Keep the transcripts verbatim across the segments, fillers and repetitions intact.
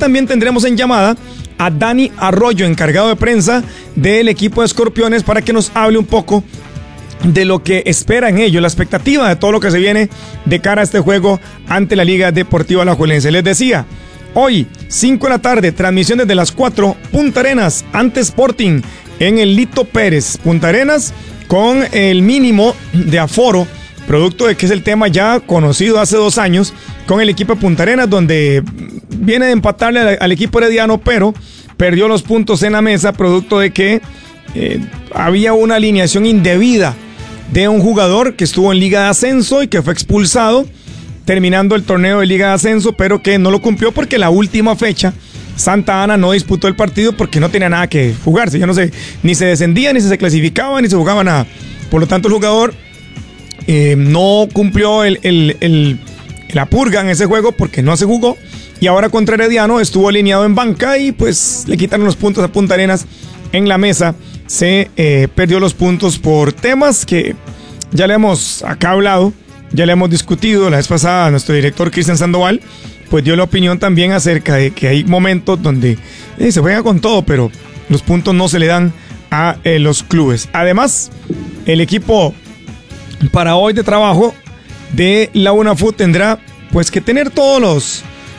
también tendremos en llamada a Dani Arroyo, encargado de prensa del equipo de Escorpiones, para que nos hable un poco de lo que esperan ellos, la expectativa de todo lo que se viene de cara a este juego ante la Liga Deportiva Alajuelense. Les decía, hoy, cinco de la tarde, transmisión desde las cuatro, Punta Arenas ante Sporting en el Lito Pérez. Punta Arenas con el mínimo de aforo, producto de que es el tema ya conocido hace dos años con el equipo de Punta Arenas, donde viene de empatarle al, al equipo herediano, pero perdió los puntos en la mesa, producto de que eh, había una alineación indebida de un jugador que estuvo en Liga de Ascenso y que fue expulsado terminando el torneo de Liga de Ascenso, pero que no lo cumplió porque la última fecha Santa Ana no disputó el partido porque no tenía nada que jugarse. Ya no sé, ni se descendía, ni se clasificaba, ni se jugaba nada. Por lo tanto, el jugador eh, no cumplió el, el, el, la purga en ese juego porque no se jugó. Y ahora contra Herediano estuvo alineado en banca y pues le quitaron los puntos a Punta Arenas en la mesa. Se eh, perdió los puntos por temas que ya le hemos acá hablado, ya le hemos discutido. La vez pasada nuestro director Cristian Sandoval pues dio la opinión también acerca de que hay momentos donde eh, se juega con todo, pero los puntos no se le dan a eh, los clubes. Además, el equipo para hoy de trabajo de la UNAFUT tendrá pues que tener todos los,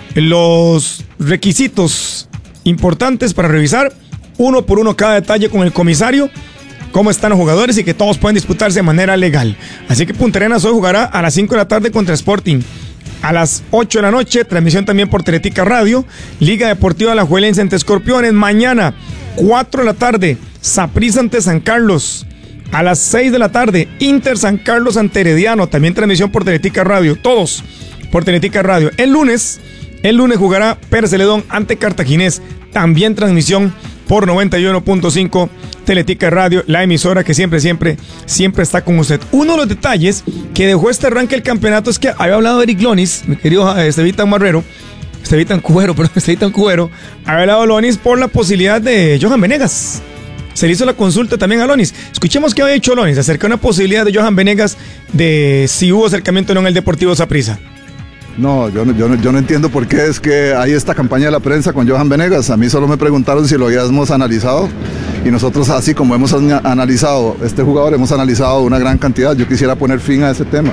los requisitos importantes para revisar uno por uno cada detalle con el comisario, cómo están los jugadores y que todos pueden disputarse de manera legal. Así que Punta Arenas hoy jugará a las cinco de la tarde contra Sporting. A las ocho de la noche, transmisión también por Teletica Radio, Liga Deportiva Alajuelense ante Escorpiones. Mañana, cuatro de la tarde, Saprissa ante San Carlos. A las seis de la tarde, Inter San Carlos ante Herediano, también transmisión por Teletica Radio, todos por Teletica Radio. El lunes, el lunes jugará Pérez Celedón ante Cartaginés, también transmisión por noventa y uno punto cinco Teletica Radio, la emisora que siempre, siempre, siempre está con usted. Uno de los detalles que dejó este arranque del campeonato es que había hablado Eric Lonis, mi querido Estevitan Marrero, Estevitan Cubero, perdón, Estevitan Cubero, había hablado Lonis por la posibilidad de Johan Venegas. Se le hizo la consulta también a Lonis. Escuchemos qué había dicho Lonis acerca de una posibilidad de Johan Venegas, de si hubo acercamiento o no en el Deportivo Saprissa. No, yo no, yo, no, yo no entiendo por qué es que hay esta campaña de la prensa con Johan Venegas. A mí solo me preguntaron si lo habíamos analizado y nosotros, así como hemos analizado este jugador, hemos analizado una gran cantidad. Yo quisiera poner fin a ese tema.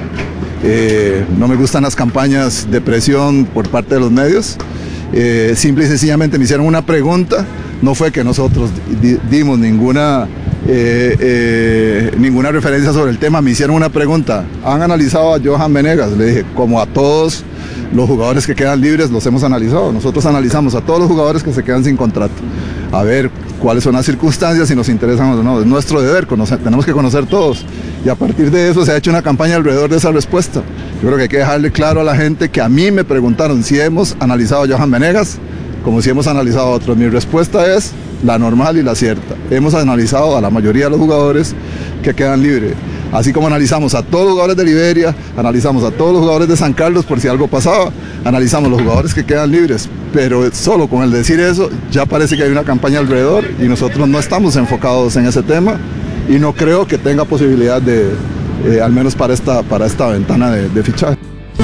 Eh, no me gustan las campañas de presión por parte de los medios. Eh, simple y sencillamente me hicieron una pregunta. No fue que nosotros di, dimos ninguna, eh, eh, ninguna referencia sobre el tema. Me hicieron una pregunta. ¿Han analizado a Johan Venegas? Le dije, como a todos los jugadores que quedan libres, los hemos analizado. Nosotros analizamos a todos los jugadores que se quedan sin contrato. A ver cuáles son las circunstancias, si nos interesan o no. Es nuestro deber, conocer, tenemos que conocer todos. Y a partir de eso se ha hecho una campaña alrededor de esa respuesta. Yo creo que hay que dejarle claro a la gente que a mí me preguntaron si hemos analizado a Johan Venegas, como si hemos analizado a otros. Mi respuesta es la normal y la cierta. Hemos analizado a la mayoría de los jugadores que quedan libres. Así como analizamos a todos los jugadores de Liberia, analizamos a todos los jugadores de San Carlos por si algo pasaba, analizamos los jugadores que quedan libres. Pero solo con el decir eso, ya parece que hay una campaña alrededor y nosotros no estamos enfocados en ese tema y no creo que tenga posibilidad de, eh, al menos para esta, para esta ventana de, de fichaje.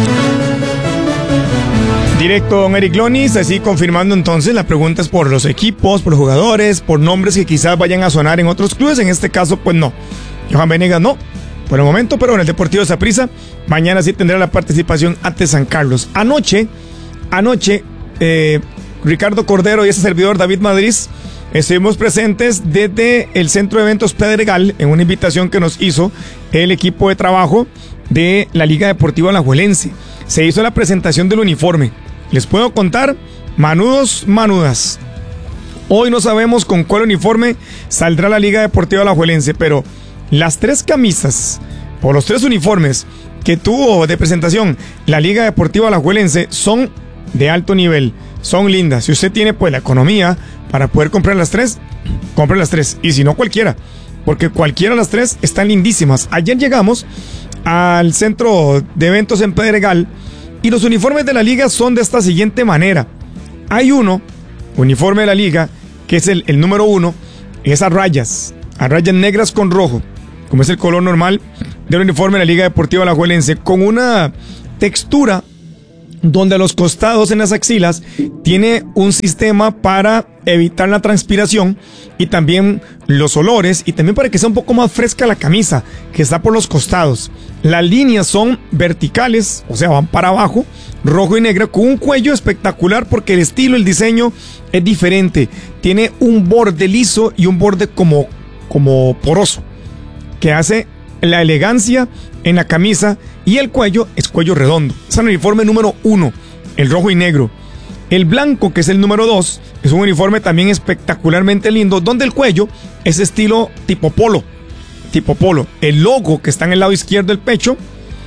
Directo don Eric Lonis, así confirmando entonces la pregunta es por los equipos, por los jugadores, por nombres que quizás vayan a sonar en otros clubes. En este caso, pues no. Johan Venegas no, por el momento, pero en el Deportivo Saprissa, mañana sí tendrá la participación ante San Carlos. Anoche, anoche, eh, Ricardo Cordero y ese servidor David Madrid estuvimos presentes desde el Centro de Eventos Pedregal en una invitación que nos hizo el equipo de trabajo de la Liga Deportiva Alajuelense. Se hizo la presentación del uniforme. Les puedo contar, manudos, manudas. Hoy no sabemos con cuál uniforme saldrá la Liga Deportiva Alajuelense, pero las tres camisas o los tres uniformes que tuvo de presentación la Liga Deportiva Alajuelense son de alto nivel, son lindas. Si usted tiene pues la economía para poder comprar las tres, compre las tres, y si no cualquiera, porque cualquiera de las tres están lindísimas. Ayer llegamos al Centro de Eventos en Pedregal y los uniformes de la Liga son de esta siguiente manera. Hay uno, uniforme de la Liga, que es el, el número uno, es a rayas, a rayas negras con rojo, como es el color normal del uniforme de la Liga Deportiva Alajuelense, con una textura donde a los costados en las axilas tiene un sistema para evitar la transpiración y también los olores, y también para que sea un poco más fresca la camisa que está por los costados. Las líneas son verticales, o sea, van para abajo, rojo y negro, con un cuello espectacular porque el estilo, el diseño es diferente. Tiene un borde liso y un borde como, como poroso, que hace la elegancia en la camisa, y el cuello es cuello redondo. Es el uniforme número uno, el rojo y negro. El blanco, que es el número dos, es un uniforme también espectacularmente lindo, donde el cuello es estilo tipo polo, tipo polo. El logo que está en el lado izquierdo del pecho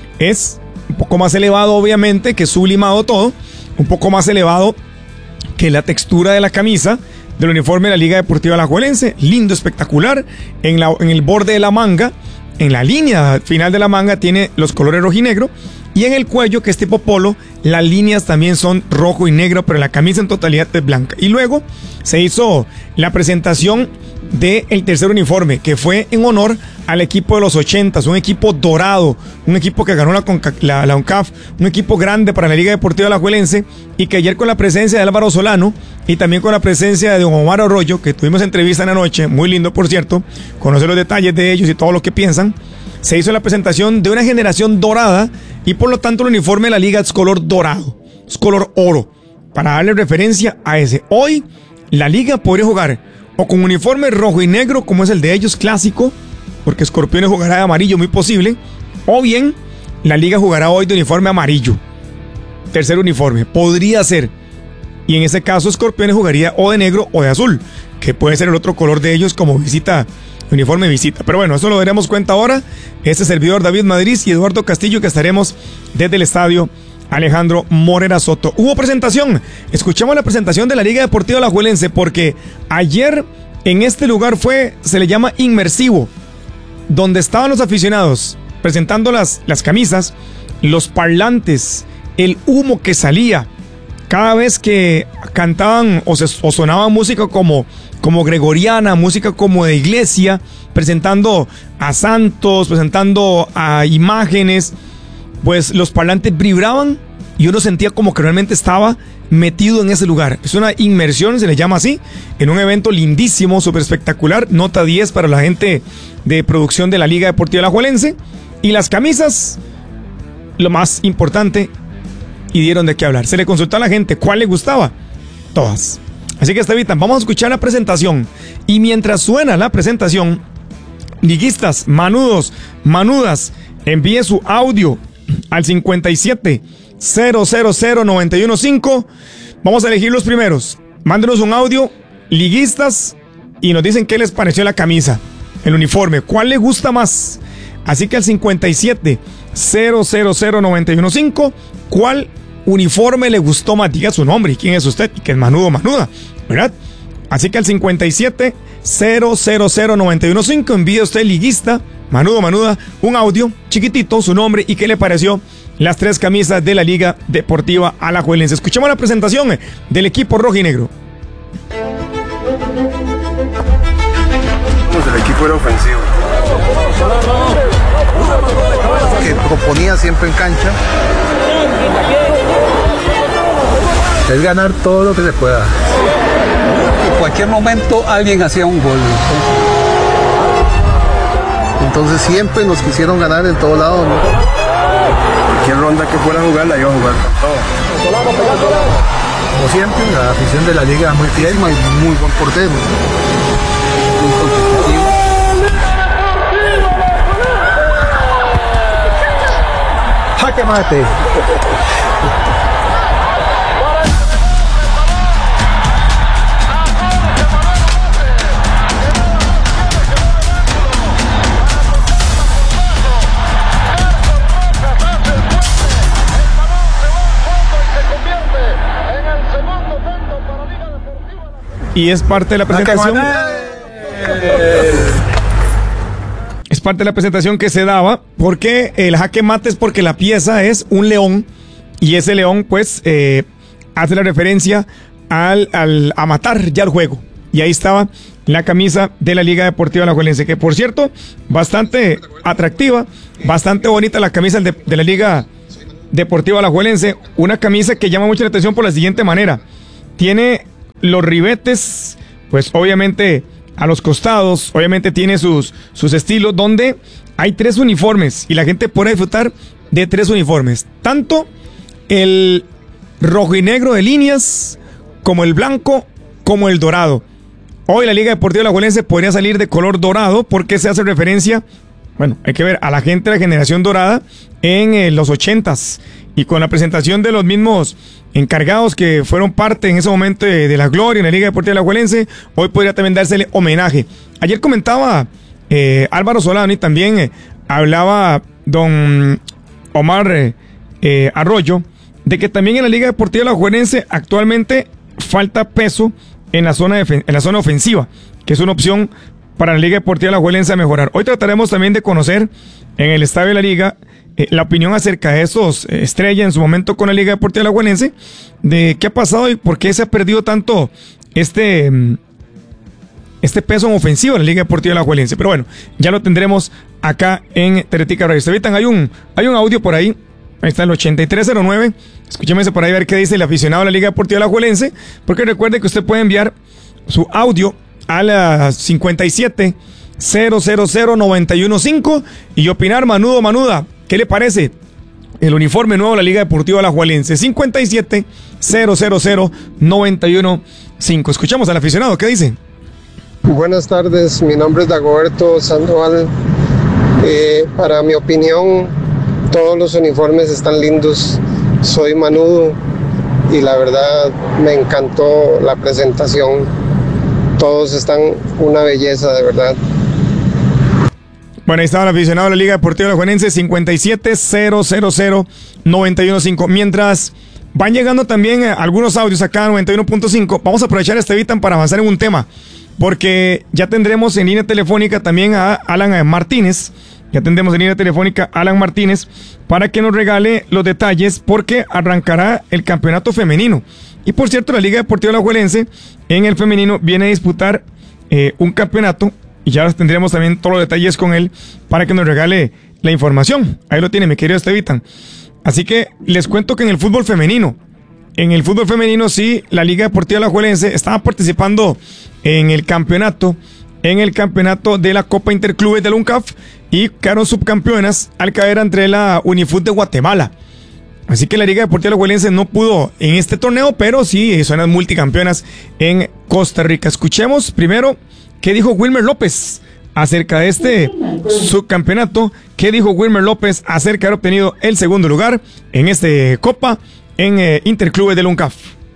es un poco más elevado, obviamente, que sublimado todo, un poco más elevado que la textura de la camisa del uniforme de la Liga Deportiva Alajuelense. Lindo, espectacular. En, la, en el borde de la manga, en la línea final de la manga, tiene los colores rojo y negro, y en el cuello, que es tipo polo, las líneas también son rojo y negro, pero la camisa en totalidad es blanca. Y luego se hizo la presentación del tercer uniforme, que fue en honor al equipo de los ochentas, un equipo dorado, un equipo que ganó la, la, la ONCAF, un equipo grande para la Liga Deportiva Alajuelense, y que ayer, con la presencia de Álvaro Solano y también con la presencia de don Omar Arroyo, que tuvimos entrevista en la noche, muy lindo por cierto, conocer los detalles de ellos y todo lo que piensan, se hizo la presentación de una generación dorada, y por lo tanto el uniforme de la liga es color dorado, es color oro, para darle referencia a ese. Hoy la liga podría jugar o con uniforme rojo y negro, como es el de ellos, clásico, porque Escorpiones jugará de amarillo, muy posible, o bien la liga jugará hoy de uniforme amarillo, tercer uniforme, podría ser, y en ese caso Escorpiones jugaría o de negro o de azul, que puede ser el otro color de ellos como visita, uniforme visita. Pero bueno, eso lo daremos cuenta ahora. Este servidor David Madrid y Eduardo Castillo, que estaremos desde el estadio Alejandro Morera Soto. Hubo presentación, escuchamos la presentación de la Liga Deportiva Alajuelense, porque ayer en este lugar fue, se le llama inmersivo, donde estaban los aficionados presentando las, las camisas, los parlantes, el humo que salía cada vez que cantaban o, se, o sonaba música como, como gregoriana, música como de iglesia, presentando a santos, presentando a imágenes. Pues los parlantes vibraban y uno sentía como que realmente estaba metido en ese lugar. Es una inmersión, se le llama así, en un evento lindísimo, súper espectacular. Nota diez para la gente de producción de la Liga Deportiva Alajuelense. Y las camisas, lo más importante, y dieron de qué hablar. Se le consultó a la gente cuál le gustaba. Todas. Así que, Estevitan, vamos a escuchar la presentación. Y mientras suena la presentación, liguistas, manudos, manudas, envíe su audio al cincuenta y siete, cero cero cero, noventa y uno cinco. Vamos a elegir los primeros. Mándenos un audio, liguistas, y nos dicen qué les pareció la camisa, el uniforme, cuál le gusta más. Así que al cincuenta y siete, cero cero cero, noventa y uno cinco, ¿cuál uniforme le gustó más? Diga su nombre y quién es usted, y que es manudo o manuda, ¿verdad? Así que al cincuenta y siete, cero cero cero, noventa y uno cinco envíe usted, liguista, manudo o manuda, un audio chiquitito, su nombre y qué le pareció las tres camisas de la Liga Deportiva Alajuelense. Escuchemos la presentación del equipo rojo y negro. Pues el equipo era ofensivo, que proponía siempre en cancha. Es ganar todo lo que se pueda. En cualquier momento alguien hacía un gol. Entonces siempre nos quisieron ganar en todo lado, ¿no? Cualquier ronda que fuera a jugar la iba a jugar con todo. Como siempre, la afición de la liga es muy fiel, muy, muy buen portero, muy competitivo. Jaque mate. Y es parte de la presentación. Es parte de la presentación que se daba, porque el jaque mate es porque la pieza es un león, y ese león pues eh, hace la referencia al, al, a matar ya el juego. Y ahí estaba la camisa de la Liga Deportiva Alajuelense, que por cierto, bastante atractiva, bastante bonita la camisa de, de la Liga Deportiva Alajuelense, una camisa que llama mucho la atención por la siguiente manera. Tiene los ribetes, pues obviamente a los costados, obviamente tiene sus, sus estilos, donde hay tres uniformes y la gente puede disfrutar de tres uniformes. Tanto el rojo y negro de líneas, como el blanco, como el dorado. Hoy la Liga Deportiva Alajuelense podría salir de color dorado porque se hace referencia, bueno, hay que ver a la gente de la generación dorada en eh, los ochentas y con la presentación de los mismos encargados que fueron parte en ese momento de, de la gloria en la Liga Deportiva Alajuelense, hoy podría también dársele homenaje. Ayer comentaba eh, Álvaro Solano y también eh, hablaba don Omar eh, eh, Arroyo de que también en la Liga Deportiva Alajuelense actualmente falta peso en la zona de, en la zona ofensiva, que es una opción para la Liga Deportiva Alajuelense a mejorar. Hoy trataremos también de conocer en el Estadio de la Liga eh, la opinión acerca de esos eh, estrellas en su momento con la Liga Deportiva Alajuelense, de qué ha pasado y por qué se ha perdido tanto este, este peso en ofensiva en la Liga Deportiva Alajuelense. Pero bueno, ya lo tendremos acá en Teletica Radio. Estevitan, hay un, hay un audio por ahí. Ahí está el ochenta y tres cero nueve. Escúcheme por ahí a ver qué dice el aficionado de la Liga Deportiva Alajuelense. Porque recuerde que usted puede enviar su audio a la cincuenta y siete cero cero cero noventa y uno cinco y opinar, manudo, manuda. ¿Qué le parece el uniforme nuevo de la Liga Deportiva Alajuelense? cincuenta y siete cero cero cero noventa y uno cinco. Escuchamos al aficionado. ¿Qué dice? Buenas tardes. Mi nombre es Dagoberto Sandoval. Eh, para mi opinión, todos los uniformes están lindos. Soy manudo y la verdad me encantó la presentación. Todos están una belleza, de verdad. Bueno, ahí estaba el aficionado de la Liga Deportiva Alajuelense, cincuenta y siete cero cero cero noventa y uno cinco. Mientras van llegando también algunos audios acá a noventa y uno punto cinco, vamos a aprovechar este Vitan para avanzar en un tema, porque ya tendremos en línea telefónica también a Alan Martínez. Ya tendremos en línea telefónica a Alan Martínez para que nos regale los detalles, porque arrancará el campeonato femenino. Y por cierto, la Liga Deportiva Alajuelense en el femenino viene a disputar eh, un campeonato, y ya tendremos también todos los detalles con él para que nos regale la información. Ahí lo tiene, mi querido Estevitan. Así que les cuento que en el fútbol femenino, en el fútbol femenino sí, la Liga Deportiva Alajuelense estaba participando en el campeonato, en el campeonato de la Copa Interclubes del UNCAF, y quedaron subcampeonas al caer entre la Unifut de Guatemala. Así que la Liga Deportiva Alajuelense no pudo en este torneo, pero sí son las multicampeonas en Costa Rica. Escuchemos primero qué dijo Wilmer López acerca de este subcampeonato. ¿Qué dijo Wilmer López acerca de haber obtenido el segundo lugar en este Copa en eh, Interclubes del UNCAF?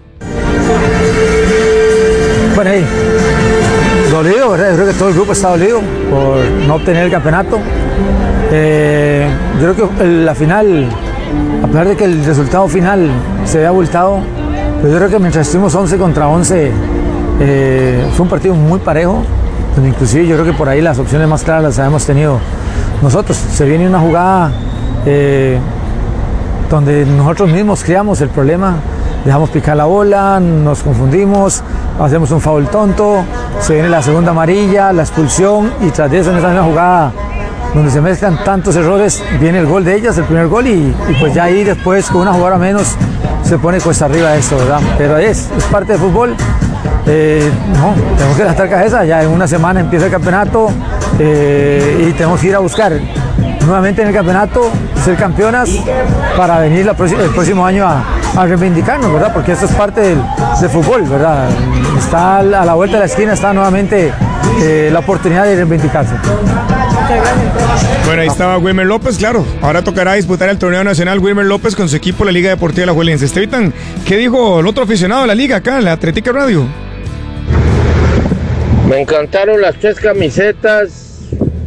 Bueno, ahí, dolido, ¿verdad? Yo creo que todo el grupo está dolido por no obtener el campeonato. Eh, yo creo que la final, a pesar de que el resultado final se había abultado, pero yo creo que mientras estuvimos once contra once, eh, fue un partido muy parejo, donde inclusive yo creo que por ahí las opciones más claras las habíamos tenido nosotros. Se viene una jugada eh, donde nosotros mismos creamos el problema, dejamos picar la bola, nos confundimos, hacemos un foul tonto, se viene la segunda amarilla, la expulsión, y tras de eso en esa misma jugada donde se mezclan tantos errores, viene el gol de ellas, el primer gol, y, y pues ya ahí después con una jugada menos se pone cuesta arriba esto, ¿verdad? Pero es, es parte del fútbol. Eh, no, tenemos que levantar cabeza, ya en una semana empieza el campeonato eh, y tenemos que ir a buscar nuevamente en el campeonato, ser campeonas para venir la próxima, el próximo año a, a reivindicarnos, ¿verdad? Porque esto es parte del, del fútbol, ¿verdad? Está a la vuelta de la esquina, está nuevamente eh, la oportunidad de reivindicarse. Bueno, ahí estaba Wilmer López, claro. Ahora tocará disputar el torneo nacional Wilmer López con su equipo, la Liga Deportiva Alajuelense. Estevitan, ¿qué dijo el otro aficionado de la liga acá, en la Atlética Radio? Me encantaron las tres camisetas,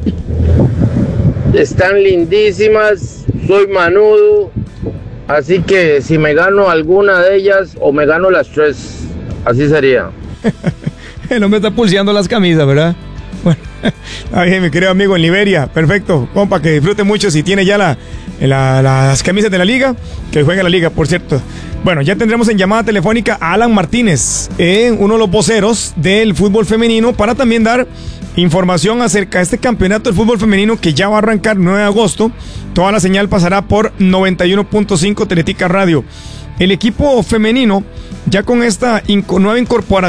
están lindísimas, soy manudo, así que si me gano alguna de ellas o me gano las tres, así sería. El hombre está pulseando las camisas, ¿verdad? Bueno, está bien, mi querido amigo en Liberia, perfecto, compa, que disfrute mucho. Si tiene ya la, la, las camisas de la liga, que juegue la liga, por cierto. Bueno, ya tendremos en llamada telefónica a Alan Martínez, eh, uno de los voceros del fútbol femenino, para también dar información acerca de este campeonato del fútbol femenino que ya va a arrancar nueve de agosto. Toda la señal pasará por noventa y uno punto cinco Teletica Radio. El equipo femenino, ya con esta inco- nueva incorporación